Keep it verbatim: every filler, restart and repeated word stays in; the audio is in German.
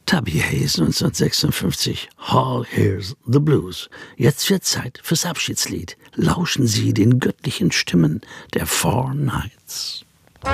Tubby Hayes neunzehnhundertsechsundfünfzig, All Hears the Blues. Jetzt wird Zeit fürs Abschiedslied. Lauschen Sie den göttlichen Stimmen der Four Knights.